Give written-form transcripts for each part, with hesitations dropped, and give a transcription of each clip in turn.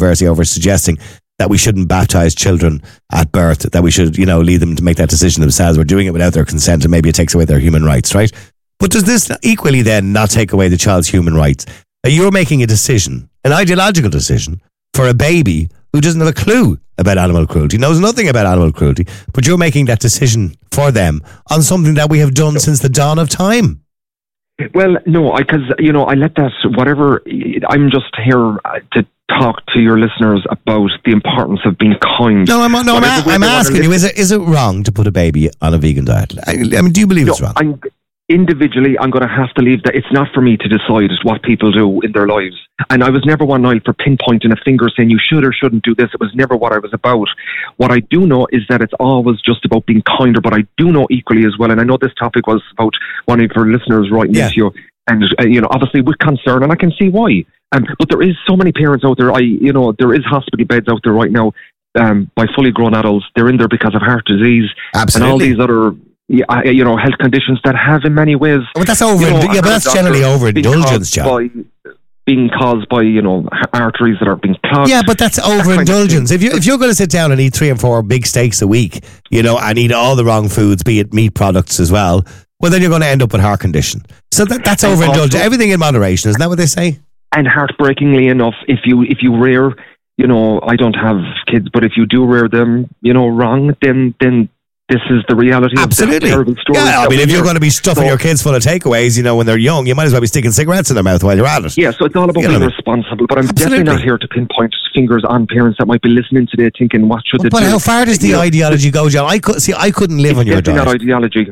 controversy over suggesting that we shouldn't baptize children at birth, that we should, leave them to make that decision themselves. We're doing it without their consent, and maybe it takes away their human rights, right? But does this equally then not take away the child's human rights? You're making a decision, an ideological decision, for a baby who doesn't have a clue about animal cruelty, knows nothing about animal cruelty, but you're making that decision for them on something that we have done since the dawn of time. Well, no, because, I let that, whatever, I'm just here to talk to your listeners about the importance of being kind. I'm asking you, is it wrong to put a baby on a vegan diet? I mean, do you believe it's wrong? Individually, I'm going to have to leave that. It's not for me to decide what people do in their lives. And I was never one night for pinpointing a finger saying you should or shouldn't do this. It was never what I was about. What I do know is that it's always just about being kinder, but I do know equally as well, and I know this topic was about one of your listeners writing into you, and, obviously with concern, and I can see why. But there is so many parents out there, there is hospital beds out there right now by fully grown adults. They're in there because of heart disease. Absolutely. And all these other health conditions that have in many ways. But that's but that's generally overindulgence, John. Being caused by arteries that are being clogged. Yeah, but that's overindulgence. If you're going to sit down and eat 3 and 4 big steaks a week, and eat all the wrong foods, be it meat products as well, well, then you're going to end up with heart condition. So that's overindulgence. Everything in moderation, isn't that what they say? And heartbreakingly enough, if you rear, I don't have kids, but if you do rear them, wrong, then this is the reality. Absolutely. Of the terrible story. Yeah, I mean, if you're going to be stuffing your kids full of takeaways, when they're young, you might as well be sticking cigarettes in their mouth while you're at it. Yeah, so it's all about being responsible. But I'm definitely not here to pinpoint fingers on parents that might be listening today thinking, what should they do? But how far does the ideology go, John? I couldn't live on your diet. It's not ideology.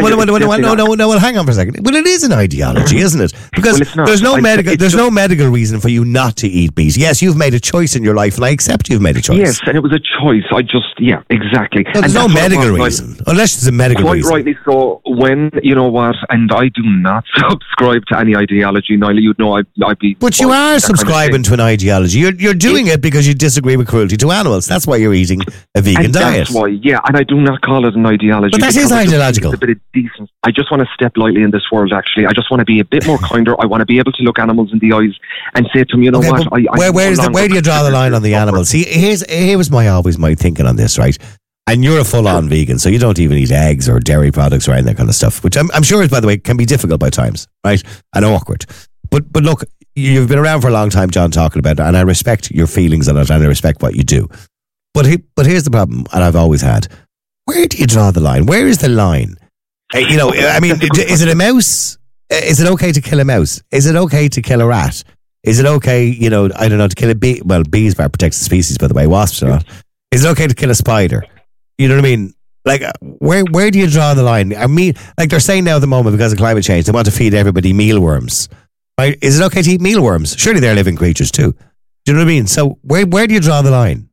No, hang on for a second. Well, it is an ideology, isn't it? Because there's no medical reason for you not to eat meat. Yes, you've made a choice in your life, and I accept you've made a choice. Yes, and it was a choice. Exactly. No, there's no medical reason. Unless there's a medical reason. Quite rightly so. When, and I do not subscribe to any ideology, Niall, I'd be... But you are subscribing to an ideology. You're doing it because you disagree with cruelty to animals. That's why you're eating a vegan diet. That's why, and I do not call it an ideology. But that is ideological. It's a bit of decency. I just want to step lightly in this world, actually. I just want to be a bit more kinder. I want to be able to look animals in the eyes and say to them, what? Where do you draw the line on the animals? See, here's my thinking on this, right? And you're a full-on vegan, so you don't even eat eggs or dairy products or any of that kind of stuff, which I'm sure, by the way, can be difficult by times, right? And awkward. But look, you've been around for a long time, John, talking about it, and I respect your feelings on it, and I respect what you do. But here's the problem, and I've always had. Where do you draw the line? Where is the line? I mean, is it a mouse? Is it okay to kill a mouse? Is it okay to kill a rat? Is it okay, I don't know, to kill a bee? Well, bees protect the species, by the way, wasps are not. Is it okay to kill a spider? You know what I mean? Like, where do you draw the line? I mean, like they're saying now at the moment, because of climate change, they want to feed everybody mealworms. Right? Is it okay to eat mealworms? Surely they're living creatures too. Do you know what I mean? So where do you draw the line?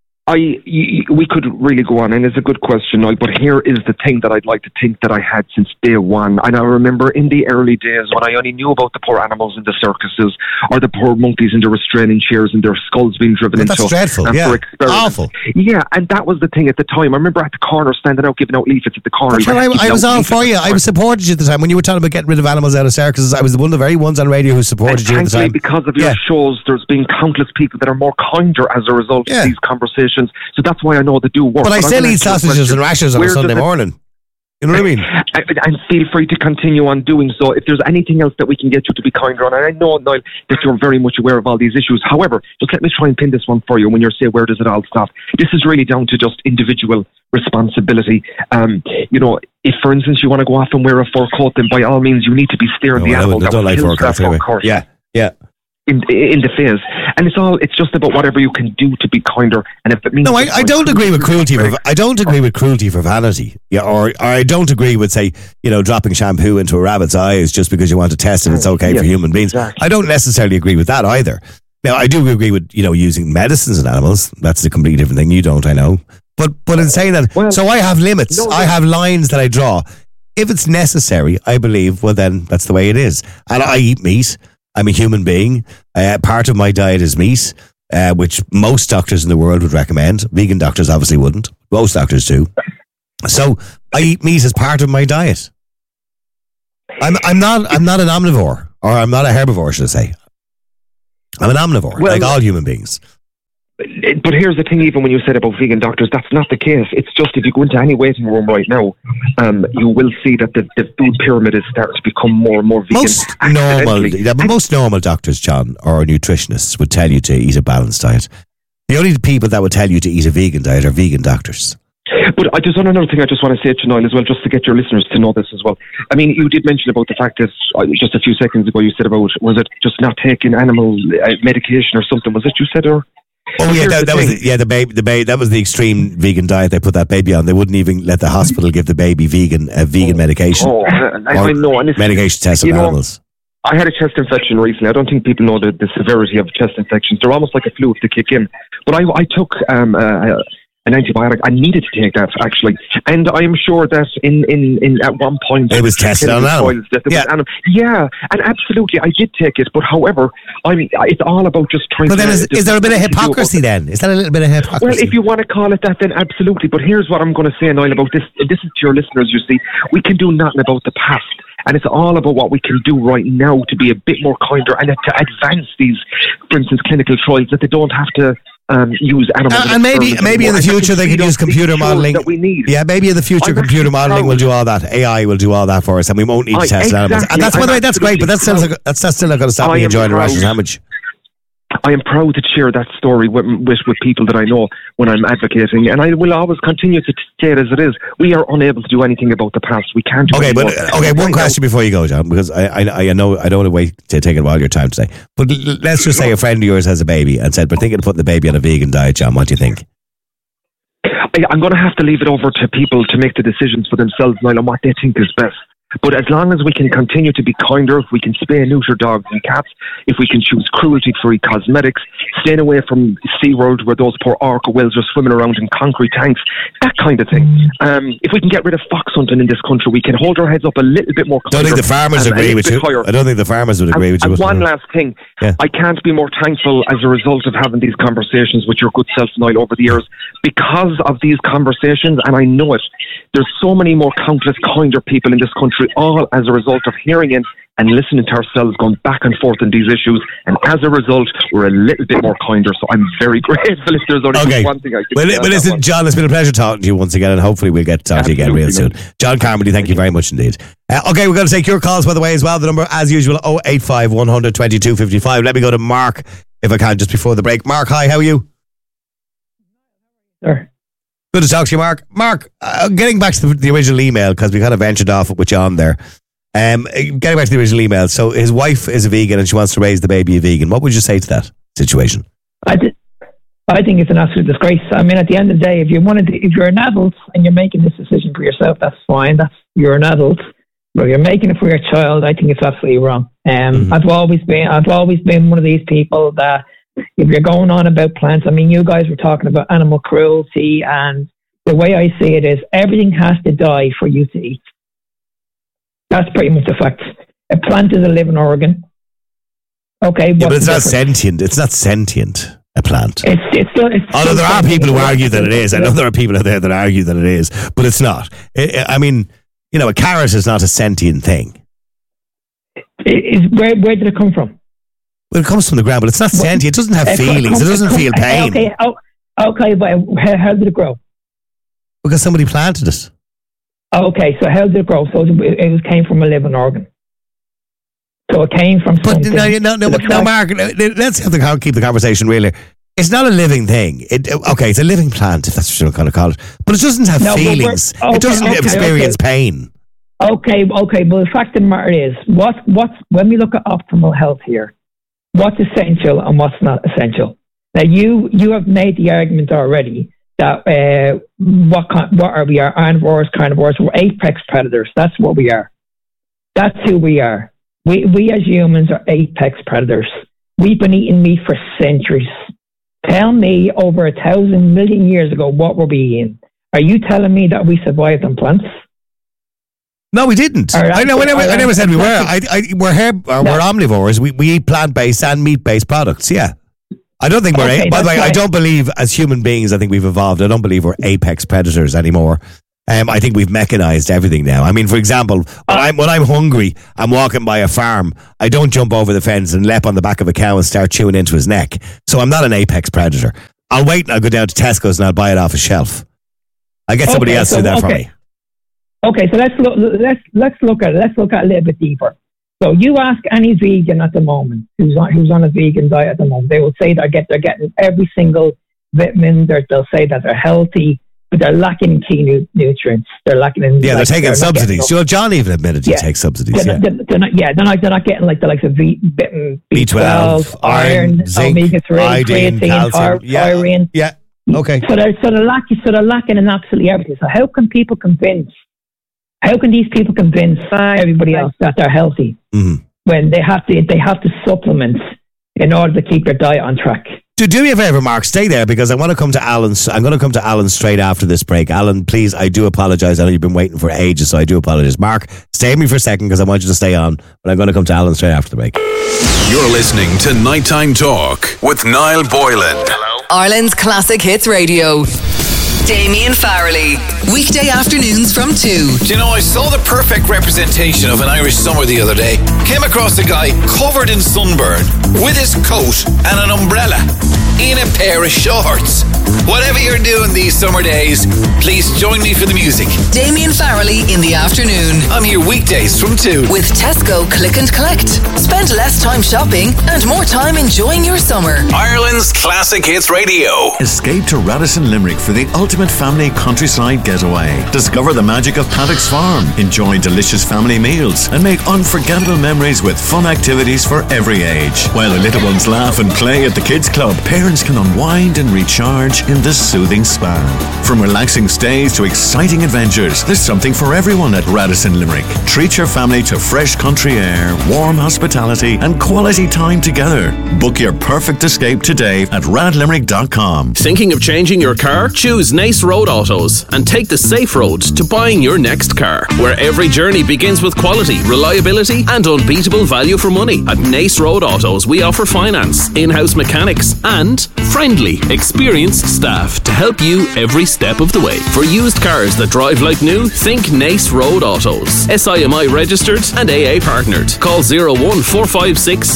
We could really go on, and it's a good question, but here is the thing that I'd like to think that I had since day one. And I remember in the early days when I only knew about the poor animals in the circuses or the poor monkeys in the restraining chairs and their skulls being driven into. That's dreadful, yeah. Awful. Yeah, and that was the thing at the time. I remember at the corner standing out, giving out leaflets at the corner. I was all for you. I supported you at the time. When you were talking about getting rid of animals out of circuses, I was one of the very ones on radio who supported you at the time. Because of your shows, there's been countless people that are more kinder as a result of these conversations. So that's why I know they do work. But I still eat sausages and rashers on a Sunday morning. You know what I mean? And feel free to continue on doing so. If there's anything else that we can get you to be kinder on, and I know, Niall, that you're very much aware of all these issues. However, just let me try and pin this one for you when you're saying, where does it all stop? This is really down to just individual responsibility. If, for instance, you want to go off and wear a fur coat, then by all means, you need to be steering the animal. I don't like fur coats anyway. Yeah. In the phase, and it's just about whatever you can do to be kinder. And if it means I don't agree with cruelty. I don't agree with cruelty for vanity. Or I don't agree with, say, dropping shampoo into a rabbit's eyes just because you want to test if it's okay for human beings. Exactly. I don't necessarily agree with that either. Now, I do agree with using medicines in animals. That's a completely different thing. You don't, I know. But in saying that, so I have limits. I have lines that I draw. If it's necessary, I believe, well, then that's the way it is. And I eat meat. I'm a human being. Part of my diet is meat, which most doctors in the world would recommend. Vegan doctors obviously wouldn't. Most doctors do. So I eat meat as part of my diet. I'm not an omnivore, or I'm not a herbivore, should I say. I'm an omnivore, like all human beings. But here's the thing, even when you said about vegan doctors, that's not the case. It's just if you go into any waiting room right now, you will see that the food pyramid is starting to become more and more vegan. Most normal doctors, John, or nutritionists would tell you to eat a balanced diet. The only people that would tell you to eat a vegan diet are vegan doctors. But I just another thing I just want to say to Niall as well, just to get your listeners to know this as well. I mean, you did mention about the fact that just a few seconds ago you said about, was it just not taking animal medication or something? Was it you said, or? Oh yeah, that was the baby. That was the extreme vegan diet they put that baby on. They wouldn't even let the hospital give the baby vegan medication. Oh, I know. And medication tests on animals. I had a chest infection recently. I don't think people know the severity of chest infections. They're almost like a flu if they kick in. But I took an antibiotic. I needed to take that actually, and I am sure that in at one point it was tested on animals. Yeah, and absolutely, I did take it. But however, it's all about just trying. But then, is there a bit of hypocrisy then? Is that a little bit of hypocrisy? Well, if you want to call it that, then absolutely. But here's what I'm going to say, Niall, about this. This is to your listeners. You see, we can do nothing about the past. And it's all about what we can do right now to be a bit more kinder and to advance these, for instance, clinical trials, that they don't have to use animals. And maybe in the future they could use computer modelling. That we need. Yeah, maybe in the future computer modelling will do all that. AI will do all that for us, and we won't need to test animals. And that's, by the way, that's great, but that's still not going to stop me enjoying a Russian sandwich. I am proud to share that story with people that I know when I'm advocating, and I will always continue to say it as it is. We are unable to do anything about the past. We can't. One question before you go, John, because I know I don't want to wait to take all your time today. But let's just say a friend of yours has a baby and said, "We're thinking of putting the baby on a vegan diet." John, what do you think? I'm going to have to leave it over to people to make the decisions for themselves, Niall, on what they think is best. But as long as we can continue to be kinder, if we can spay and neuter dogs and cats, if we can choose cruelty-free cosmetics, staying away from SeaWorld where those poor orca whales are swimming around in concrete tanks, that kind of thing. If we can get rid of fox hunting in this country, we can hold our heads up a little bit more. I don't think the farmers agree with you. I don't think the farmers would agree with you. And one last thing, I can't be more thankful as a result of having these conversations with your good self, Niall, over the years. Because of these conversations, and I know it, there's so many more countless kinder people in this country, all as a result of hearing in and listening to ourselves going back and forth on these issues, and as a result we're a little bit more kinder. So I'm very grateful if there's only one thing I can say. Well, listen, John, it's been a pleasure talking to you once again, and hopefully we'll get to talk to you again real soon. John Carmody, thank you very much indeed. Okay, we're going to take your calls, by the way, as well. The number, as usual, 085 100 22 55. Let me go to Mark, if I can, just before the break. Mark, hi, how are you? Sure. Good to talk to you, Mark. Mark, getting back to the original email, because we kind of ventured off with you on there. Getting back to the original email. So his wife is a vegan and she wants to raise the baby a vegan. What would you say to that situation? I think it's an absolute disgrace. I mean, at the end of the day, if you're an adult and you're making this decision for yourself, that's fine. You're an adult. But if you're making it for your child, I think it's absolutely wrong. I've always been one of these people that, if you're going on about plants, I mean, you guys were talking about animal cruelty, and the way I see it is everything has to die for you to eat. That's pretty much the fact. A plant is a living organ. Okay, yeah, but it's not sentient. It's not sentient. A plant. Although there are people who argue that it is. I know there are people out there that argue that it is, but it's not. I mean, a carrot is not a sentient thing. Where did it come from? Well, it comes from the ground, but it's not sentient. It doesn't have feelings. It doesn't feel pain. Okay, but how did it grow? Because somebody planted it. Okay, so how did it grow? So it came from a living organ. So it came from something. No, Mark, let's keep the conversation real here. It's not a living thing. It's a living plant, if that's what you're going to call it. But it doesn't have feelings. It doesn't experience pain. Okay. But the fact of the matter is, when we look at optimal health here, what's essential and what's not essential? Now, you have made the argument already that what are we? Omnivores, carnivores. We're apex predators. That's what we are. That's who we are. We as humans are apex predators. We've been eating meat for centuries. Tell me, over 1,000 million years ago, what were we eating? Are you telling me that we survived on plants? No, we didn't. I never said we were. We're omnivores. We eat plant-based and meat-based products. Yeah, I don't think we're. By the way, I don't believe as human beings. I think we've evolved. I don't believe we're apex predators anymore. I think we've mechanized everything now. I mean, for example, when I'm hungry, I'm walking by a farm. I don't jump over the fence and leap on the back of a cow and start chewing into his neck. So I'm not an apex predator. I'll wait and I'll go down to Tesco's and I'll buy it off a shelf. I'll get somebody else to do that for me. Okay, so let's look at it a little bit deeper. So you ask any vegan at the moment who's on a vegan diet at the moment, they will say they're getting every single vitamin. They'll say that they're healthy, but they're lacking in key nutrients. They're lacking in they're taking subsidies. John even admitted he takes subsidies. They're not getting like the likes of vitamin B12, iron, zinc, omega-3, iodine, creatine, taurine. Yeah. Okay. So they're lacking in absolutely everything. So how can these people convince everybody else that they're healthy when they have to supplement in order to keep their diet on track? Do me a favour, Mark. Stay there because I want to come to Alan. I'm going to come to Alan straight after this break. Alan, please, I do apologise. I know you've been waiting for ages, so I do apologise. Mark, stay with me for a second because I want you to stay on, but I'm going to come to Alan straight after the break. You're listening to Nighttime Talk with Niall Boylan. Hello. Ireland's Classic Hits Radio. Damien Farrelly. Weekday afternoons from 2. Do you know, I saw the perfect representation of an Irish summer the other day. Came across a guy covered in sunburn with his coat and an umbrella in a pair of shorts. Whatever you're doing these summer days, please join me for the music. Damien Farrelly in the afternoon. I'm here weekdays from 2. With Tesco Click and Collect. Spend less time shopping and more time enjoying your summer. Ireland's Classic Hits Radio. Escape to Radisson Limerick for the ultimate family countryside getaway. Discover the magic of Paddock's Farm. Enjoy delicious family meals and make unforgettable memories with fun activities for every age. While the little ones laugh and play at the kids club, parents can unwind and recharge in the soothing spa. From relaxing stays to exciting adventures, there's something for everyone at Radisson Limerick. Treat your family to fresh country air, warm hospitality and quality time together. Book your perfect escape today at radlimerick.com. Thinking of changing your car? Choose Nace Road Autos and take the safe road to buying your next car, where every journey begins with quality, reliability and unbeatable value for money. At Nace Road Autos, we offer finance, in-house mechanics and friendly, experienced staff to help you every step of the way. For used cars that drive like new, think Nace Road Autos. SIMI registered and AA partnered. Call 01456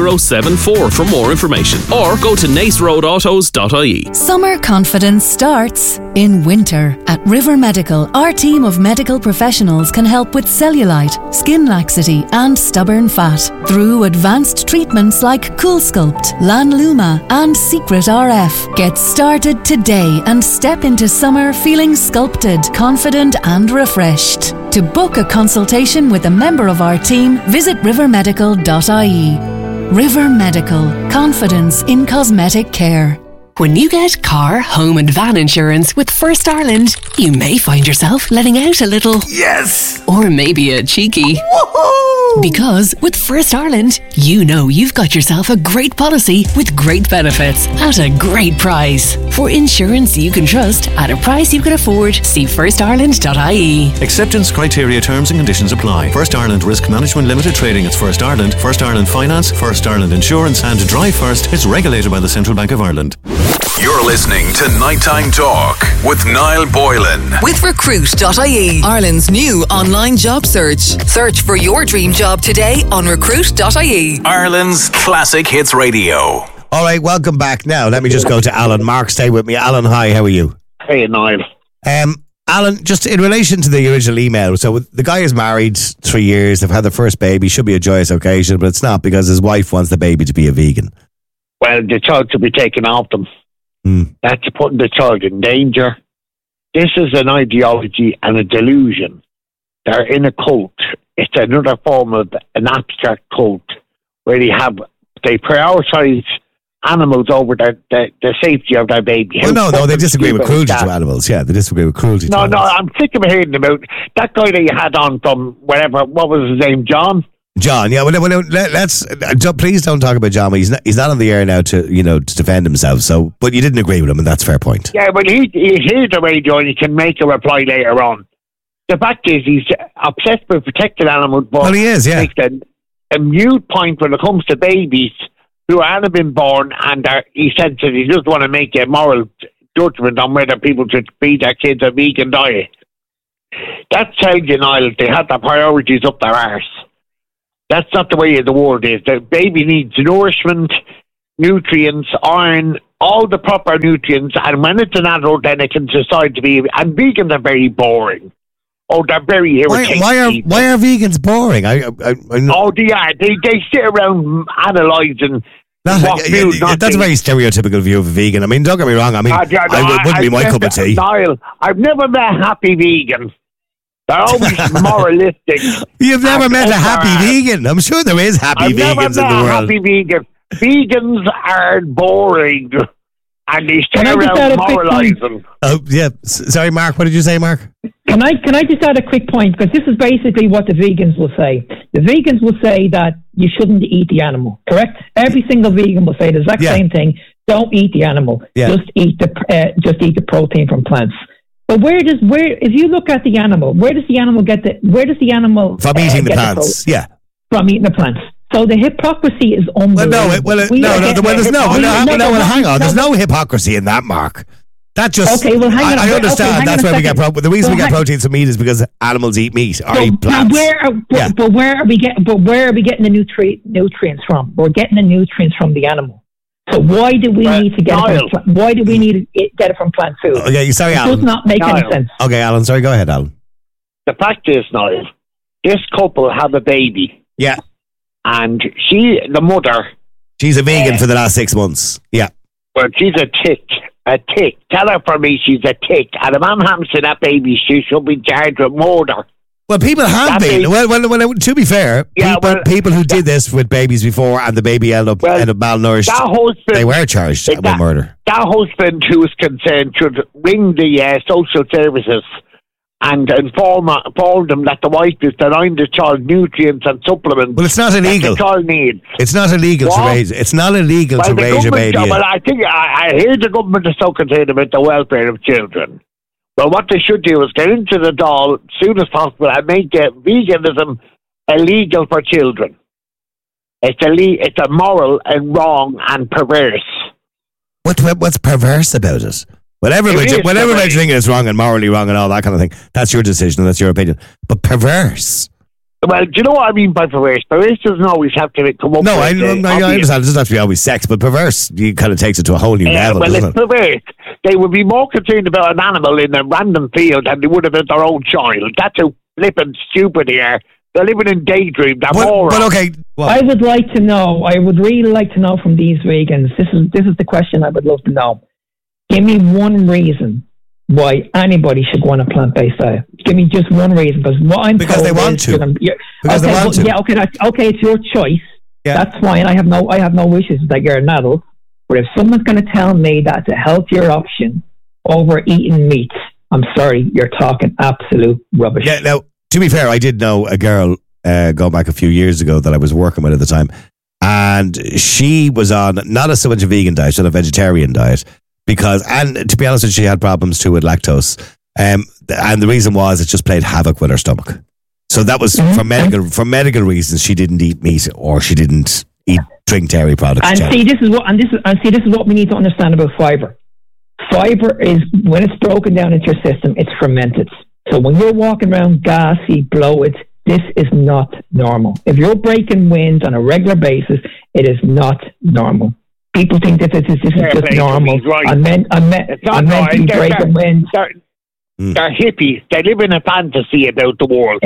4074 for more information or go to naceroadautos.ie. Summer confidence starts in winter. At River Medical, our team of medical professionals can help with cellulite, skin laxity and stubborn fat through advanced treatments like Cool Sculpt, Lanluma and Secret RF. Get started today and step into summer feeling sculpted, confident and refreshed. To book a consultation with a member of our team, visit rivermedical.ie. River Medical. Confidence in cosmetic care. When you get car, home and van insurance with First Ireland, you may find yourself letting out a little Yes! or maybe a cheeky. Woohoo! Because with First Ireland, you know you've got yourself a great policy with great benefits at a great price. For insurance you can trust at a price you can afford, see firstireland.ie. Acceptance criteria, terms and conditions apply. First Ireland Risk Management Limited Trading. It's First Ireland Finance, First Ireland Insurance and Drive First. It's regulated by the Central Bank of Ireland. You're listening to Nighttime Talk with Niall Boylan. With Recruit.ie, Ireland's new online job search. Search for your dream job today on Recruit.ie. Ireland's Classic Hits Radio. All right, welcome back. Now, let me just go to Alan. Mark, stay with me. Alan, hi, how are you? Hey, Niall. Alan, just in relation to the original email, so the guy is married 3 years, they've had their first baby, should be a joyous occasion, but it's not because his wife wants the baby to be a vegan. Well, the child should be taken off them. That's putting the child in danger. This is an ideology and a delusion. They're in a cult. It's another form of an abstract cult where they prioritise animals over the safety of their baby. Well, no, they disagree with cruelty to animals. Yeah, they disagree with cruelty to animals. No, I'm sick of hearing about that guy that you had on from whatever, what was his name, John? John, yeah. Well, let's please don't talk about John. He's not on the air now to defend himself. So, but you didn't agree with him, and that's a fair point. Yeah, well, he hears the radio and he can make a reply later on. The fact is, he's obsessed with protected animals. But he is. Yeah. Makes a mute point when it comes to babies who haven't been born, and he says that he doesn't want to make a moral judgment on whether people should feed their kids a vegan diet. That tells you, Niall, they have their priorities up their arse. That's not the way the world is. The baby needs nourishment, nutrients, iron, all the proper nutrients, and when it's an adult, then it can decide to be. And vegans are very boring. Oh, they're very irritating. Why are vegans boring? I know. Oh, they are. They sit around analysing. That's a very stereotypical view of a vegan. I mean, don't get me wrong. I mean, it wouldn't be my cup of tea. Niall, I've never met happy vegans. They're always moralistic. You've never met a happy vegan? I'm sure there is happy vegans in the world. Happy vegan. Vegans are boring, and they sit around moralising. Oh yeah. Sorry, Mark. What did you say, Mark? Can I just add a quick point? Because this is basically what the vegans will say. The vegans will say that you shouldn't eat the animal, correct? Every single vegan will say the exact same thing. Don't eat the animal. Yeah. Just eat the protein from plants. But if you look at the animal, where does the animal from eating the plants? From eating the plants. So the hypocrisy is unbelievable. Hang on. There's no hypocrisy in that, Mark. That just hang on. I understand. That's where we get protein. The reason we get protein from meat is because animals eat meat or eat plants. But where are we getting the nutrients from? We're getting the nutrients from the animal. So why do we need to get it from plant food? Okay, sorry, Alan. It does not make any sense. Okay, Alan. Sorry, go ahead, Alan. The fact is, Niall, this couple have a baby. Yeah. And the mother... She's a vegan for the last 6 months. Yeah. Well, she's a tick. Tell her for me she's a tick. And if I'm happens to that baby, she should be charged with murder. Well, people have been. Well, to be fair, people who did this with babies before and the baby ended up malnourished, they were charged with murder. That husband who is concerned should ring the social services and inform them that the wife is denying the child nutrients and supplements. Well, it's not illegal. The child needs. It's not illegal to raise. It's not illegal to raise your baby. Well, I think I hear the government is so concerned about the welfare of children. Well, what they should do is get into the doll as soon as possible and make veganism illegal for children. It's immoral and wrong and perverse. What's perverse about it? Whatever makes you think it's wrong and morally wrong and all that kind of thing, that's your decision and that's your opinion. But perverse. Well, do you know what I mean by perverse? Perverse doesn't always have to come up. No, I understand. It doesn't have to be always sex, but perverse, you kind of takes it to a whole new level. Well, it's perverse. They would be more concerned about an animal in a random field than they would about their own child. That's how flippant stupid they are. They're living in daydream. They're morons. But okay, I would like to know. I would really like to know from these vegans. This is the question I would love to know. Give me one reason why anybody should go on a plant-based diet. Give me just one reason, because they want to. Because they want to. Yeah, okay, it's your choice. Yeah. That's fine. I have no wishes that you're an adult. But if someone's going to tell me that's a healthier option over eating meat, I'm sorry, you're talking absolute rubbish. Yeah. Now, to be fair, I did know a girl going back a few years ago that I was working with at the time, and she was on not so much a vegan diet, she was on a vegetarian diet. And to be honest with you, she had problems too with lactose. And the reason was it just played havoc with her stomach. So that was for medical reasons. She didn't eat meat or she didn't drink dairy products. And see, this is what we need to understand about fiber. Fiber is, when it's broken down into your system, it's fermented. So when you're walking around gassy, bloated, this is not normal. If you're breaking winds on a regular basis, it is not normal. People think that this is just normal. Right. I'm meant to be breaking winds. They're hippies. They live in a fantasy about the world.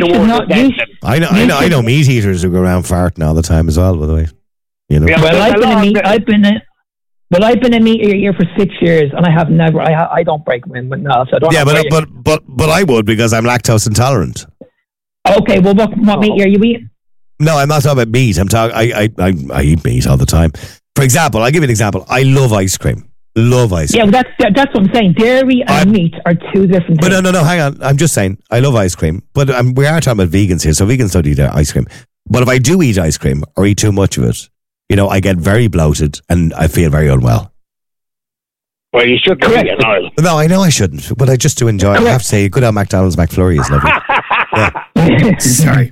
I know meat eaters who go around farting all the time as well, by the way. You know. Well, I've been a meat eater for 6 years, and I have never. I don't break wind, but no. So I don't. Yeah, but I would because I'm lactose intolerant. Okay, well, what meat are you eating? No, I'm not talking about meat. I'm talking. I eat meat all the time. For example, I'll give you an example. I love ice cream. Love ice cream. Yeah, that's what I'm saying. Dairy and meat are two different things. But no, hang on. I'm just saying, I love ice cream. But we are talking about vegans here, so vegans don't eat ice cream. But if I do eat ice cream or eat too much of it, I get very bloated and I feel very unwell. Well, you shouldn't eat it, Niall. No, I know I shouldn't, but I just do enjoy it. I have to say, good old McDonald's McFlurry is lovely. Sorry.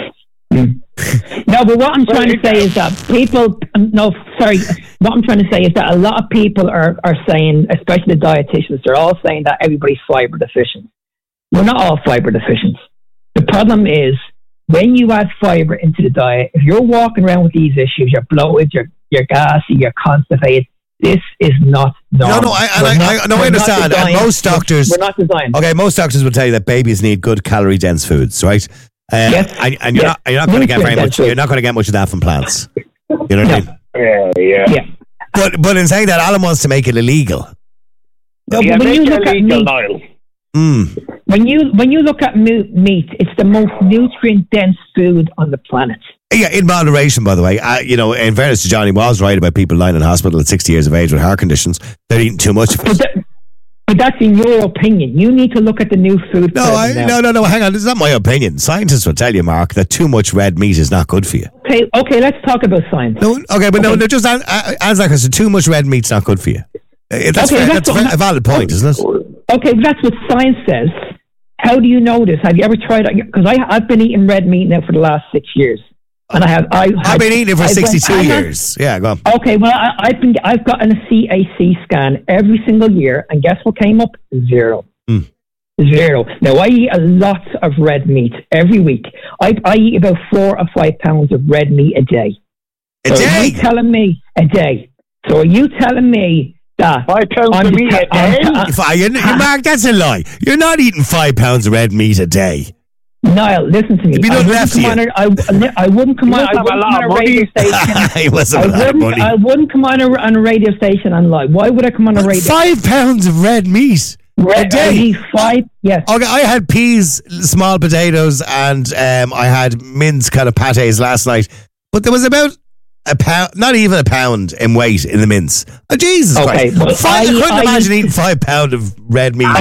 No, but what I'm trying to say is that what I'm trying to say is that a lot of people are saying, especially the dietitians, they're all saying that everybody's fiber deficient. We're not all fiber deficient. The problem is when you add fiber into the diet, if you're walking around with these issues, you're bloated, you're gassy, you're constipated, This is not normal. I understand. And most doctors, we're not designed. Okay, most doctors will tell you that babies need good calorie dense foods, right? Yes. And you're not going to get very much. You're not going to get much of that from plants. You know what I mean? Yeah. But in saying that, Alan wants to make it illegal. When you look at meat, when you look at meat, it's the most nutrient dense food on the planet. Yeah, in moderation, by the way. In fairness to Johnny, was right about people lying in hospital at 60 years of age with heart conditions. They're eating too much of it. But that's in your opinion. You need to look at the new food. No, hang on. It's not my opinion. Scientists will tell you, Mark, that too much red meat is not good for you. Okay, let's talk about science. No, just answer that question. Too much red meat's not good for you. That's a valid point, isn't it? Okay, that's what science says. How do you know this? Have you ever tried it? Because I've been eating red meat now for the last 6 years. And I've been eating it for 62 years. Yeah, go on. Okay, well, I've gotten a CAC scan every single year, and guess what came up? 0. 0. Now, I eat a lot of red meat every week. I eat about 4 or 5 pounds of red meat a day. A day? Are you telling me a day? So are you telling me that 5 pounds of meat a day? Mark, that's a lie. You're not eating 5 pounds of red meat a day. Niall, listen to me. I wouldn't come on a radio station. I wouldn't come on a radio station and lie. Why would I come on a radio? 5 pounds of red meat a day. 5, yes. Okay, I had peas, small potatoes, and I had mince kind of pâtés last night. But there was about a pound, not even a pound in weight in the mince. Oh, Jesus Christ! Well, I couldn't imagine eating 5 pounds of red meat.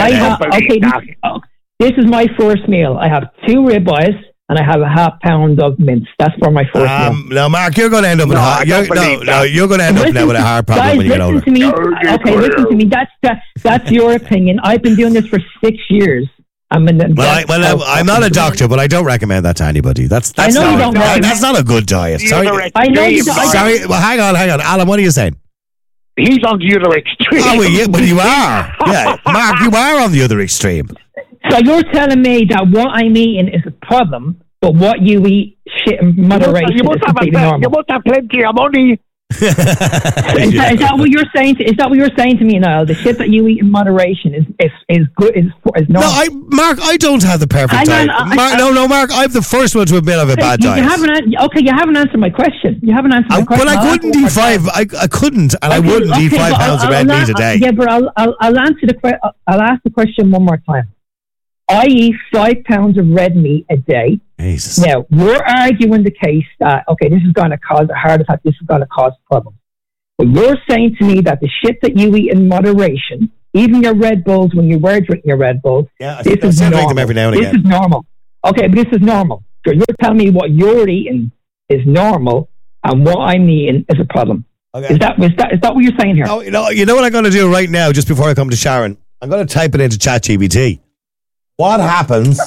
This is my first meal. I have 2 ribeyes and I have a ½ pound of mince. That's for my first meal. No, Mark, you're going to end up you're going to end up now with a heart problem when you get older. Listen to me. That's your opinion. I've been doing this for 6 years. I'm not a doctor, but I don't recommend that to anybody. That's not a good diet. Sorry. I know you don't. Sorry. Well, hang on. Alan, what are you saying? He's on the other extreme. But you are. Yeah, Mark, you are on the other extreme. So you're telling me that what I'm eating is a problem, but what you eat, shit in moderation, is completely normal. You must have plenty of money. Is that what you're saying? Is that what you're saying to me, Niall? The shit that you eat in moderation is good. Is normal. No, Mark, I don't have the perfect diet. Mark, I'm the first one to admit I have a bad diet. You haven't answered my question. But I couldn't eat 5. I couldn't, and I wouldn't eat 5 pounds of red meat a day. Yeah, but I'll answer I'll ask the question one more time. I eat 5 pounds of red meat a day. Jesus. Now, we're arguing the case that, this is going to cause a heart attack, this is going to cause problems. But you're saying to me that the shit that you eat in moderation, even your Red Bulls, when you were drinking your Red Bulls, this is normal. Them every now and again. This is normal. Okay, but this is normal. So you're telling me what you're eating is normal and what I'm eating is a problem. Okay. Is that what you're saying here? No, you know what I'm going to do right now, just before I come to Sharon? I'm going to type it into ChatGPT. What happens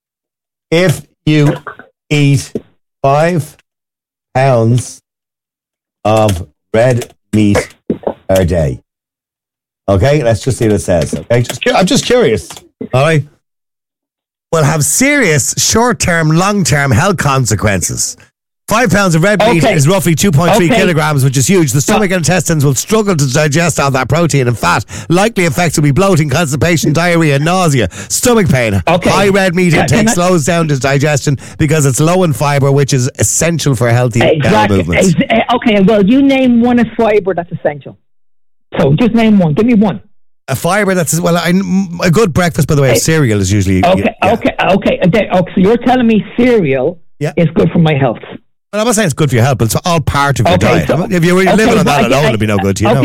if you eat 5 pounds of red meat per day? Okay, let's just see what it says. Okay, I'm just curious. All right. Will have serious short-term, long-term health consequences. 5 pounds of red meat is roughly 2.3 kilograms, which is huge. The stomach and intestines will struggle to digest all that protein and fat. Likely effects will be bloating, constipation, diarrhea, nausea, stomach pain. High red meat intake slows down the digestion because it's low in fibre, which is essential for healthy bowel movements. Okay, well, you name one of fibre that's essential. So just name one. Give me one. A fibre that's a good breakfast, by the way, of cereal is usually Okay. So you're telling me cereal is good for my health. Well, I'm not saying it's good for your health, but it's all part of your diet. So, if you were living on that alone, it'd be no good to you.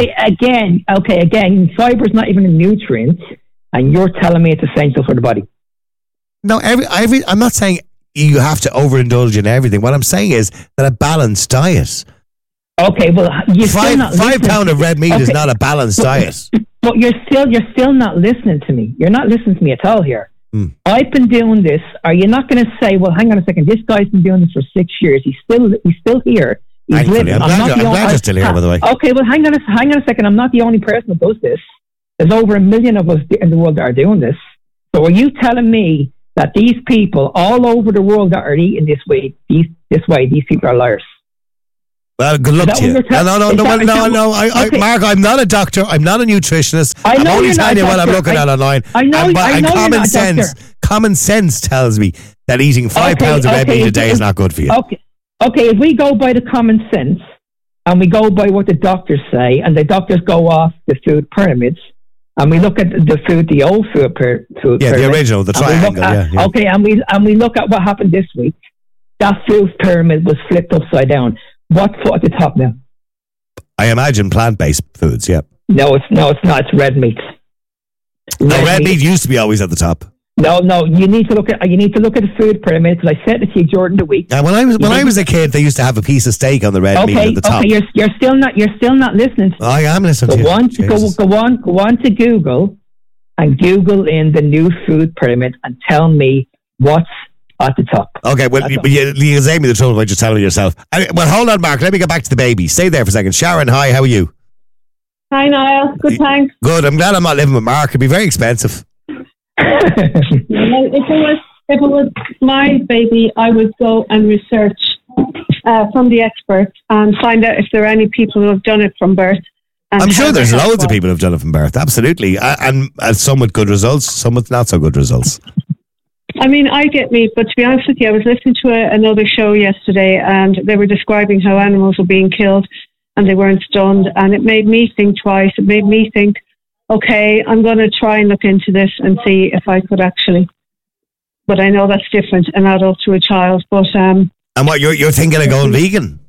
Again, fibre is not even a nutrient, and you're telling me it's essential for the body. No, I'm not saying you have to overindulge in everything. What I'm saying is that a balanced diet. Okay, well, you're 5 pound of red meat is not a balanced diet. But you're still not listening to me. You're not listening to me at all here. I've been doing this. Are you not going to say, well, hang on a second, this guy's been doing this for 6 years. He's still here. He's living. I'm glad you're still here, by the way. Okay, well, hang on a second. I'm not the only person that does this. There's over 1 million of us in the world that are doing this. So are you telling me that these people all over the world that are eating this way, these people are liars? Well, good luck to you. Mark, I'm not a doctor. I'm not a nutritionist. I'm only telling you what I'm looking at online. Common sense tells me that eating 5 pounds of red meat a day is not good for you. Okay, if we go by the common sense and we go by what the doctors say, and the doctors go off the food pyramids, and we look at the old food pyramid. The original, the triangle. Okay, and we look at what happened this week. That food pyramid was flipped upside down. What's at the top now? I imagine plant-based foods. Yeah. No, it's not. It's red meat. Red meat used to be always at the top. No. You need to look at the food pyramid, because I said it to you during the week. When I was a kid, they used to have a piece of steak on the red meat at the top. Okay, you're still not listening. I am listening to you. Go on to Google and Google in the new food pyramid and tell me what's at the top. Okay, well, you save me the trouble by just telling me yourself. Well, hold on, Mark. Let me get back to the baby. Stay there for a second. Sharon, hi. How are you? Hi, Niall. Good, thanks. Good. I'm glad I'm not living with Mark. It'd be very expensive. If it was my baby, I would go and research from the experts and find out if there are any people who have done it from birth. I'm sure there's loads of people who've done it from birth. Absolutely, and some with good results, some with not so good results. I mean, I get me, but to be honest with you, I was listening to another show yesterday, and they were describing how animals were being killed and they weren't stunned, and it made me think twice. It made me think, okay, I'm going to try and look into this and see if I could actually. But I know that's different, an adult to a child. But and what you're thinking of going vegan?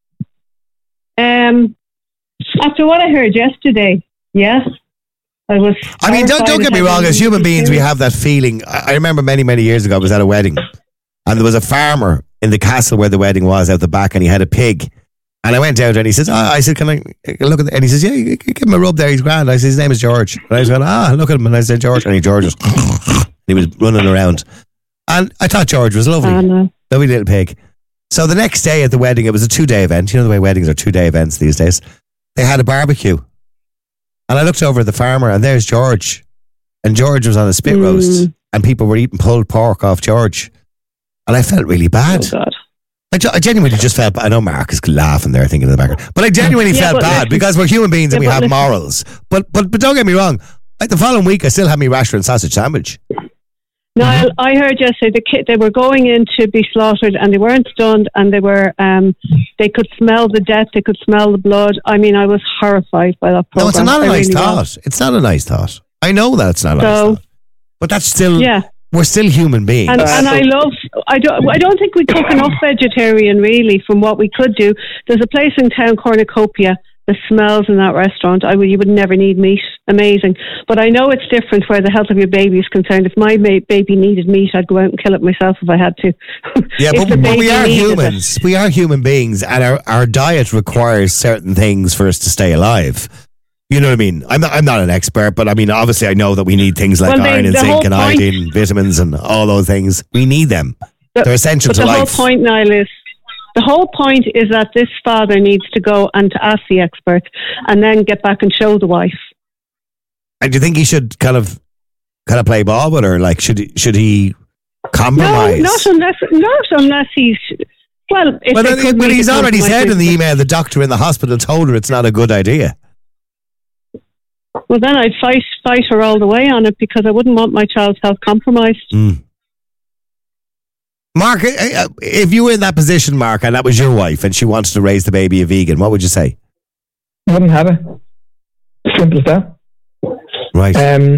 After what I heard yesterday, yes. I mean, don't get me wrong. As human beings, we have that feeling. I remember many years ago, I was at a wedding, and there was a farmer in the castle where the wedding was out the back, and he had a pig. And I went out and he says, I said, can I look at it? And he says, yeah, you give him a rub there, he's grand. I said, his name is George. And I was going, look at him. And I said, George. And George was, he was running around. And I thought George was lovely. Lovely little pig. So the next day at the wedding, it was a 2-day event. You know the way weddings are 2-day events these days. They had a barbecue. And I looked over at the farmer, and there's George. And George was on a spit roast. And people were eating pulled pork off George. And I felt really bad. Oh, God. I genuinely just felt bad. I know Mark is laughing there thinking in the background. But I genuinely felt bad because we're human beings and we have morals. But don't get me wrong. Like the following week, I still had my rasher and sausage sandwich. No, I heard yesterday they were going in to be slaughtered and they weren't stunned, and they were they could smell the death, they could smell the blood. I mean, I was horrified by that program. No, it's not a nice thought. It's not a nice thought. I know that it's not a nice thought. But that's still, we're still human beings. And I don't think we cook enough vegetarian, really, from what we could do. There's a place in town, Cornucopia, the smells in that restaurant, you would never need meat. Amazing. But I know it's different where the health of your baby is concerned. If my baby needed meat, I'd go out and kill it myself if I had to. Yeah, but we are humans. We are human beings, and our diet requires certain things for us to stay alive. You know what I mean? I'm not an expert, but I mean, obviously I know that we need things like iron and zinc and iodine, vitamins and all those things. We need them. They're essential to life. The whole point, Niall, is the whole point is that this father needs to go and to ask the expert and then get back and show the wife. And do you think he should kind of play ball with her? Like, should he compromise? No, not unless he's. Well, but he's already said in the email the doctor in the hospital told her it's not a good idea. Well, then I'd fight her all the way on it, because I wouldn't want my child's health compromised. Mark, if you were in that position, Mark, and that was your wife, and she wanted to raise the baby a vegan, what would you say? I wouldn't have it. Simple as that. Right.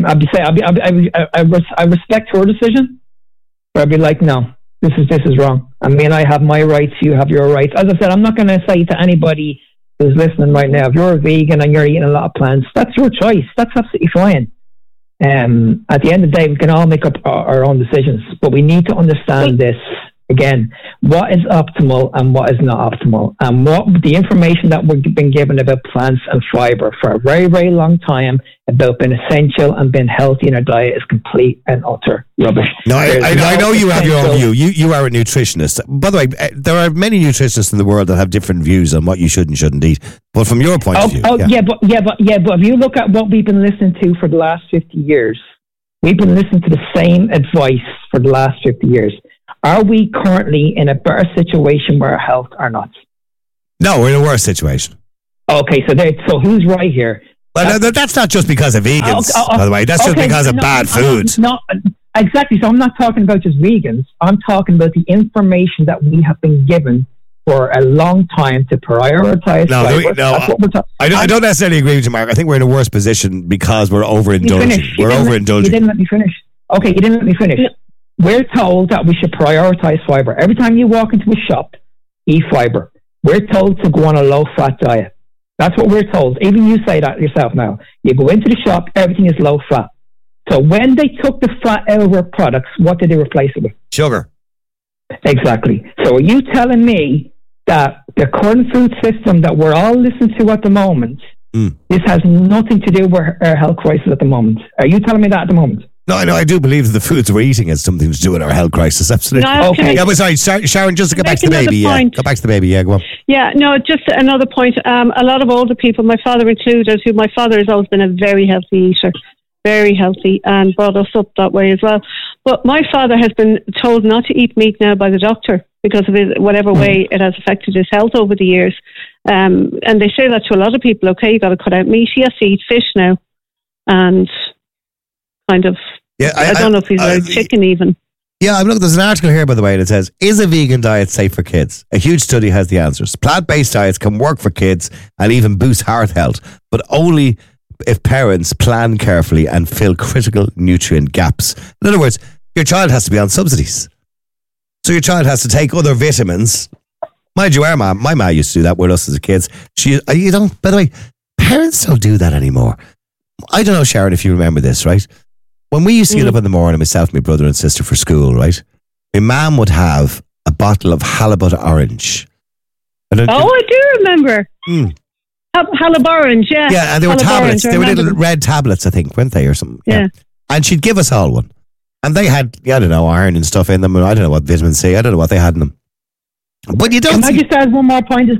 I respect her decision, but I'd be like, no, this is wrong. I mean, I have my rights, you have your rights. As I said, I'm not going to say to anybody who's listening right now, if you're a vegan and you're eating a lot of plants, that's your choice. That's absolutely fine. At the end of the day, we can all make up our own decisions, but we need to understand this again, what is optimal and what is not optimal, and what the information that we've been given about plants and fiber for a very, very long time about being essential and being healthy in our diet is complete and utter rubbish. No, I know you have your own view. You are a nutritionist. By the way, there are many nutritionists in the world that have different views on what you should and shouldn't eat. But from your point of view, but if you look at what we've been listening to for the last 50 years, we've been listening to the same advice for the last 50 years. Are we currently in a better situation where our health or not? No, we're in a worse situation. Okay, so who's right here? Well, that's not just because of vegans, by the way. That's just because of bad food. No, exactly. So I'm not talking about just vegans. I'm talking about the information that we have been given for a long time to prioritize. I don't necessarily agree with you, Mark. I think we're in a worse position because we're overindulging. We're overindulging. You didn't let me finish. Okay, you didn't let me finish. We're told that we should prioritize fiber. Every time you walk into a shop, eat fiber. We're told to go on a low-fat diet. That's what we're told. Even you say that yourself now. You go into the shop, everything is low-fat. So when they took the fat out of our products, what did they replace it with? Sugar. Exactly. So are you telling me that the current food system that we're all listening to at the moment, this has nothing to do with our health crisis at the moment? Are you telling me that at the moment? No, I do believe that the foods we're eating has something to do with our health crisis. Absolutely. No, okay. Yeah, but sorry, Sharon, just to get back to the baby. Yeah, go back to the baby. Yeah, go on. Yeah, no, just another point. A lot of older people, my father included, my father has always been a very healthy eater, very healthy, and brought us up that way as well. But my father has been told not to eat meat now by the doctor because of whatever way it has affected his health over the years. And they say that to a lot of people. Okay, you got to cut out meat. He has to eat fish now, and kind of. Yeah, I don't know if he's allowed chicken even. Yeah, look, there's an article here, by the way, that says, is a vegan diet safe for kids? A huge study has the answers. Plant-based diets can work for kids and even boost heart health, but only if parents plan carefully and fill critical nutrient gaps. In other words, your child has to be on subsidies. So your child has to take other vitamins. Mind you, my mom used to do that with us as kids. By the way, parents don't do that anymore. I don't know, Sharon, if you remember this, right? When we used to get up in the morning, myself, my brother and sister for school, right? My mum would have a bottle of halibut orange. I do remember. Halibut orange, yeah. Yeah, and they were tablets. They were little red tablets, I think, weren't they, or something? Yeah. And she'd give us all one. And they had, I don't know, iron and stuff in them. I don't know what vitamin C. I don't know what they had in them. But you don't. Can I just add one more point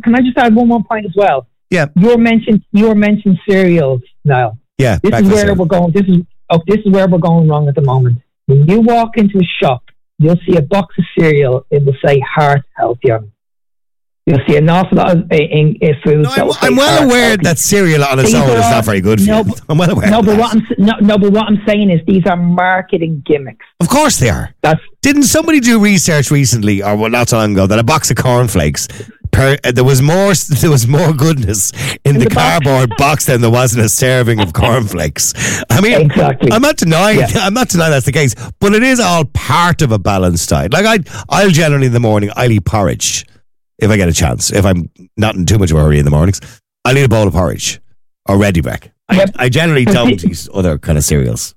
as well? Yeah. You mentioned cereals now. Yeah. This is where we're going. This is where we're going wrong at the moment. When you walk into a shop, you'll see a box of cereal. It will say heart healthy on it. You'll see an awful lot of foods. I'm well aware that cereal on its own is not very good for you. I'm well aware. But what I'm saying is these are marketing gimmicks. Of course they are. Didn't somebody do research recently, or not so long ago, that a box of cornflakes, there was more goodness in the cardboard box than there was in a serving of cornflakes. I mean, exactly. I'm not denying that's the case, but it is all part of a balanced diet. Like I'll generally in the morning I'll eat porridge if I get a chance. If I'm not in too much of a hurry in the mornings, I'll eat a bowl of porridge or ready break. I generally don't eat other kind of cereals.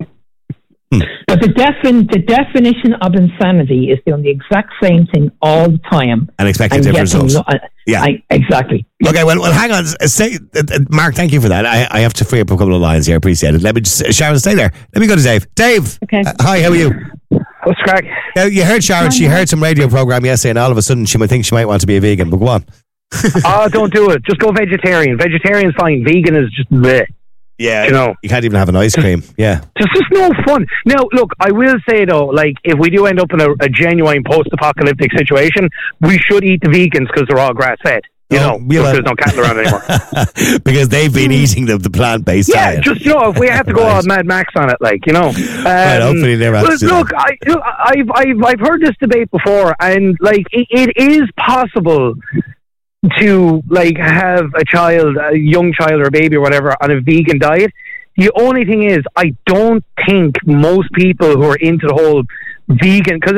But the definition of insanity is doing the exact same thing all the time and expecting different results. Exactly. Okay, well, hang on. Mark, thank you for that. I have to free up a couple of lines here. Appreciate it. Let me just, Sharon, stay there. Let me go to Dave. Dave. Okay. Hi, how are you? What's crack? You heard Sharon. She heard some radio program yesterday, and all of a sudden she might think she might want to be a vegan. But go on. Don't do it. Just go vegetarian. Vegetarian's fine. Vegan is just bleh. Yeah, you can't even have an ice cream. Yeah. It's just no fun. Now, look, I will say, though, like, if we do end up in a genuine post-apocalyptic situation, we should eat the vegans because they're all grass-fed. There's no cattle around anymore. Because they've been eating the plant-based diet. Yeah, just, if we have to go all Mad Max on it, Well, hopefully never have to do look, I've heard this debate before, and, it is possible to have a young child or a baby or whatever on a vegan diet. The only thing is, I don't think most people who are into the whole vegan, because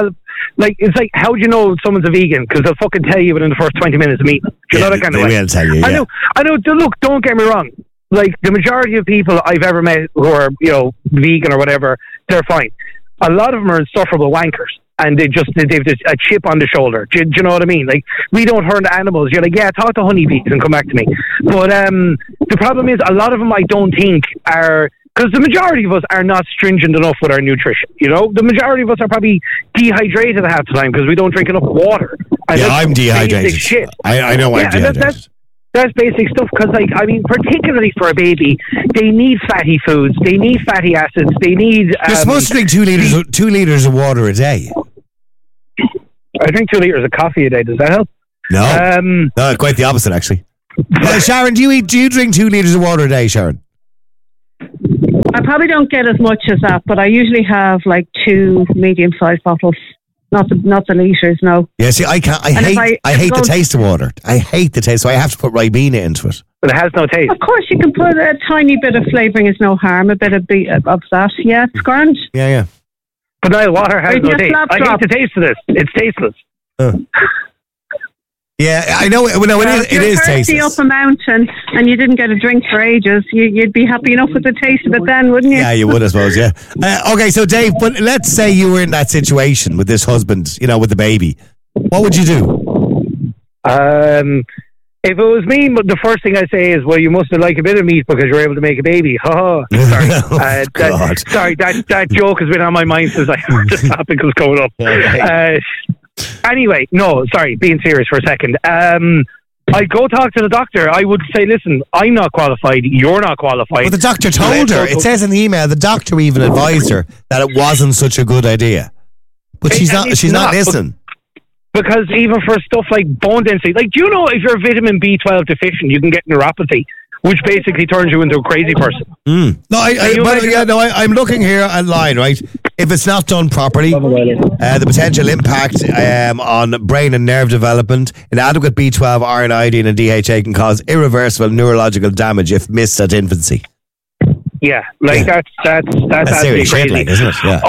it's like, how do you know someone's a vegan? Because they'll fucking tell you within the first 20 minutes of meeting. Do you know that kind of way? They will tell you. Yeah. I know. Look, don't get me wrong. Like, the majority of people I've ever met who are vegan or whatever, they're fine. A lot of them are insufferable wankers. And they've just a chip on the shoulder. Do you know what I mean? Like, we don't hurt animals. You're like, yeah, talk to honeybees and come back to me. But the problem is, a lot of them I don't think are, because the majority of us are not stringent enough with our nutrition. The majority of us are probably dehydrated half the time because we don't drink enough water. And I'm dehydrated. Shit. I know I'm dehydrated. That's basic stuff because, particularly for a baby, they need fatty foods, they need fatty acids, they need... You're supposed to drink 2 litres of water a day. I drink 2 litres of coffee a day. Does that help? No, no, quite the opposite, actually. Sharon, do you drink 2 litres of water a day, Sharon? I probably don't get as much as that, but I usually have like 2 medium-sized bottles. Not the litres, no. Yeah, see, I can't. I hate the taste of water. I hate the taste, so I have to put Ribena into it. But it has no taste. Of course, you can put a tiny bit of flavouring. Is no harm. A bit of that. Yeah, it's grand. Yeah. But now water has no taste. I hate the taste of this. It's tasteless. Yeah, I know. No, it is tasteless. Up a mountain and you didn't get a drink for ages, you'd be happy enough with the taste of it then, wouldn't you? Yeah, you would, I suppose. Yeah. Okay, so Dave, but let's say you were in that situation with this husband, with the baby. What would you do? If it was me, the first thing I say is, well, you must have liked a bit of meat because you're able to make a baby. Sorry. That joke has been on my mind since I heard the topic was going up. Anyway, no, sorry, being serious for a second. I'd go talk to the doctor. I would say, listen, I'm not qualified, you're not qualified. But the doctor told her, it says in the email, the doctor even advised her that it wasn't such a good idea. But she's not listening. Because even for stuff like bone density, do you know if you're vitamin B12 deficient, you can get neuropathy, which basically turns you into a crazy person. No, I'm looking here online, right? If it's not done properly, the potential impact on brain and nerve development, inadequate B12, iron, iodine, and DHA can cause irreversible neurological damage if missed at infancy. Yeah, that's serious shit, isn't it? Yeah.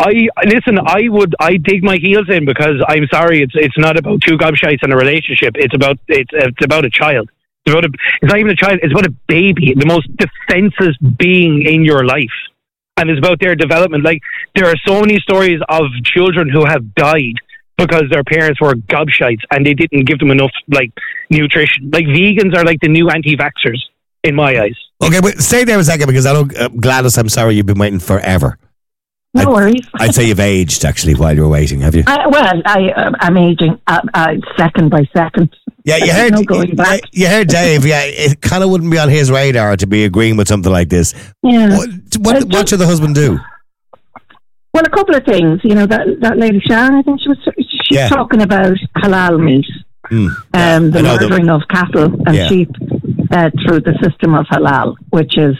I dig my heels in because I'm sorry, it's not about 2 gobshites in a relationship. It's about a child. It's not even a child. It's about a baby, the most defenseless being in your life, and it's about their development. There are so many stories of children who have died because their parents were gobshites and they didn't give them enough nutrition. Vegans are the new anti-vaxxers in my eyes. Okay, but stay there a second because Gladys, I'm sorry, you've been waiting forever. No worries. I'd say you've aged actually while you were waiting, have you? I'm aging second by second. Yeah, you heard. No going back. You heard Dave. Yeah, it kind of wouldn't be on his radar to be agreeing with something like this. Yeah. What should the husband do? Well, a couple of things. That lady Sharon, I think she's talking about halal meat, the murdering of cattle and sheep through the system of halal, which is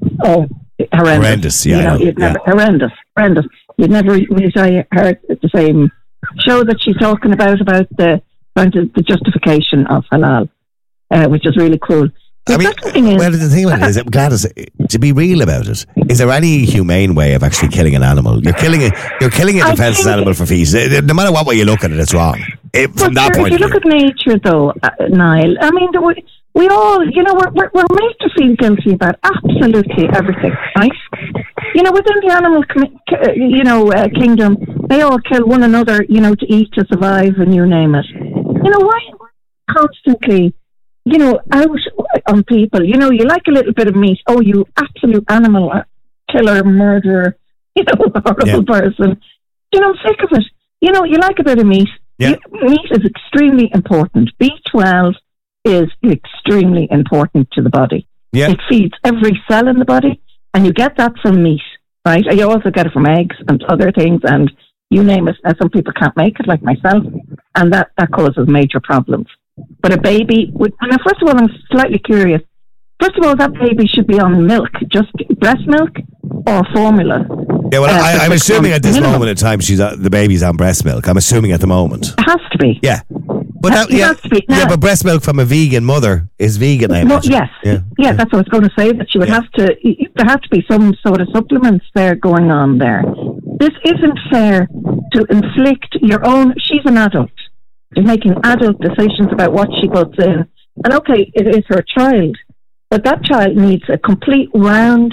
horrendous. Horrendous. You'd never heard the same show that she's talking about the justification of halal, which is really cool. The thing about it is, Gladys, to be real about it, is there any humane way of actually killing an animal? You're killing a defenseless animal for fees. No matter what way you look at it, it's wrong. From that point of view. If you look at nature, though, Niall, I mean, we all, we're made to feel guilty about absolutely everything, right? Within the animal, kingdom, they all kill one another, to eat, to survive, and you name it. Why constantly, out on people? You like a little bit of meat. Oh, you absolute animal killer, murderer, horrible person. I'm sick of it. You like a bit of meat. Yeah. Meat is extremely important. B12 is extremely important to the body. Yeah. It feeds every cell in the body, and you get that from meat, right? You also get it from eggs and other things, and you name it. Some people can't make it, like myself, and that causes major problems. But a baby would, first of all, I'm slightly curious. First of all, that baby should be on milk, just breast milk or formula. Yeah, well, I'm assuming at this moment in time the baby's on breast milk. I'm assuming at the moment. It has to be. Yeah. But it has to be. Now, but breast milk from a vegan mother is vegan, I imagine. Yes. Yeah, that's what I was going to say, that she would have to, there has to be some sort of supplements there going on there. This isn't fair to inflict your own, she's an adult. She's making adult decisions about what she puts in. And okay, it is her child, but that child needs a complete round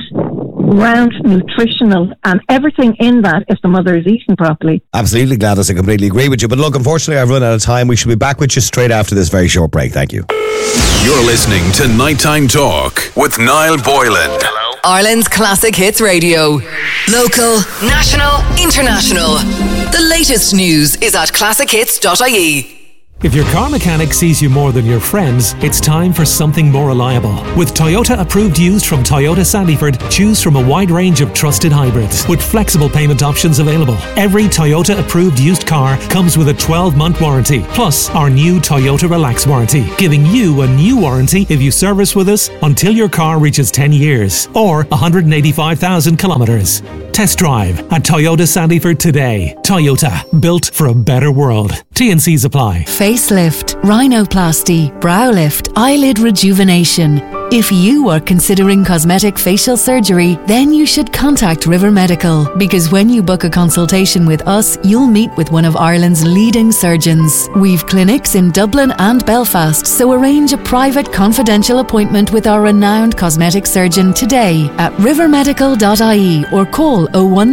nutritional and everything in that if the mother is eating properly. Absolutely, Gladys, I completely agree with you. But look, unfortunately, I've run out of time. We should be back with you straight after this very short break. Thank you. You're listening to Nighttime Talk with Niall Boylan. Ireland's Classic Hits Radio. Local, national, international. The latest news is at classichits.ie. If your car mechanic sees you more than your friends, it's time for something more reliable. With Toyota approved used from Toyota Sandyford, choose from a wide range of trusted hybrids with flexible payment options available. Every Toyota approved used car comes with a 12-month warranty, plus our new Toyota Relax warranty, giving you a new warranty if you service with us until your car reaches 10 years or 185,000 kilometres. Test drive at Toyota Sandyford today. Toyota, built for a better world. T&Cs apply. Facelift, rhinoplasty, brow lift, eyelid rejuvenation. If you are considering cosmetic facial surgery, then you should contact River Medical, because when you book a consultation with us, you'll meet with one of Ireland's leading surgeons. We've clinics in Dublin and Belfast, so arrange a private confidential appointment with our renowned cosmetic surgeon today at rivermedical.ie or call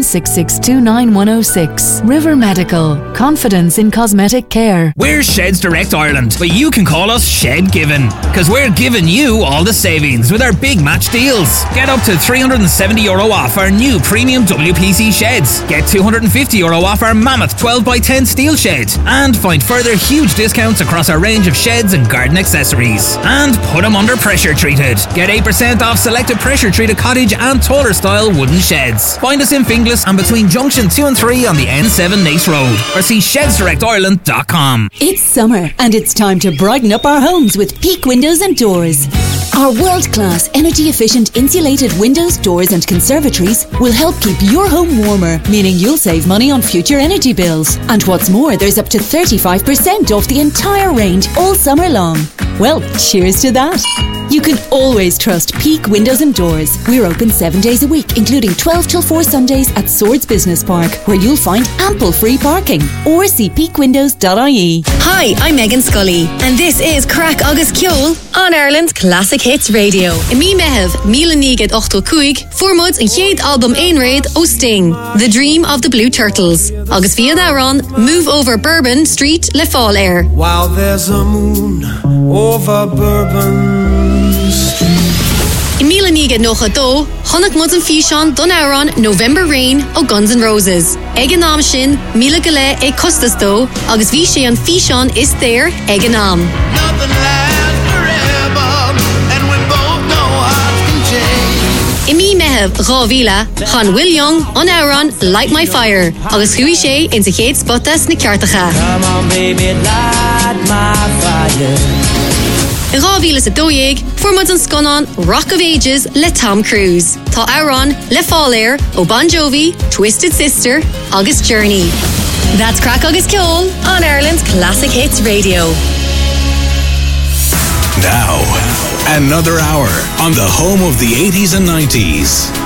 016629106. River Medical, confidence in cosmetic care. We're Sheds Direct Ireland, but you can call us Shed Given, because we're giving you all the savings with our big match deals. Get up to €370 off our new premium WPC sheds. Get €250 off our Mammoth 12x10 steel shed. And find further huge discounts across our range of sheds and garden accessories. And put them under pressure treated. Get 8% off selected pressure treated cottage and taller style wooden sheds. Find us in Finglas and between Junction 2 and 3 on the N7 Nace Road, or see shedsdirectireland.com. It's summer and it's time to brighten up our homes with Peak Windows and Doors. Our world-class, energy-efficient insulated windows, doors and conservatories will help keep your home warmer, meaning you'll save money on future energy bills. And what's more, there's up to 35% off the entire range all summer long. Well, cheers to that. You can always trust Peak Windows and Doors. We're open 7 days a week, including 12 till 4 Sundays at Swords Business Park, where you'll find ample free parking. Or see peakwindows.ie. Hi, I'm Megan Scully, and this is Crack Agus Ceol on Ireland's Classic Hits Radio. Mi mehev, Míle Nígad Ochtal Cuig, formod an chéad album Einraid o Sting, The Dream of the Blue Turtles. Agus Via Daron, Move Over Bourbon Street, Le Fall Air. While there's a moon over Bourbon Street. Míle Nígad Nócha Dó, Honach Mud an Físeán Don Áran November Rain o Guns N' Roses. Ag an am sin, Míle Gale e Costas Dó, agus bhí sé an Físeán is there ag an am. Nothing lasts forever, and we both know hearts can change. Imi mehev Ravila, Han Will Young on Áran Light My Fire, agus chuí sé in sa chéad spotas na ceartacha. Come on baby, light my fire. I Ravila sa dóig, formad an sconan Rock of Ages le Tom Cruise. Tá Áran le Fall Air o Bon Jovi, Twisted Sister, agus Journey. That's Crack Agus Ceol on Ireland's Classic Hits Radio. Now, another hour on the home of the 80s and 90s.